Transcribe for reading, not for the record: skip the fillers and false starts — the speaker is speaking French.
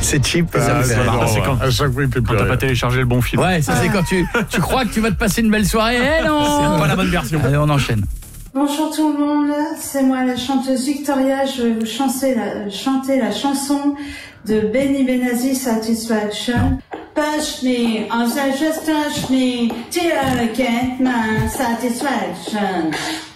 C'est cheap. C'est quand à chaque fois, il peut plus t'as rien. pas téléchargé le bon film. Ouais, ça c'est quand tu crois que tu vas te passer une belle soirée. Eh non, C'est pas la bonne version. Allez, on enchaîne. Bonjour tout le monde, c'est moi la chanteuse Victoria, je vais vous chanter la chanson de Benny Benassi, Satisfaction. Push me, also just touch me, till I get my satisfaction.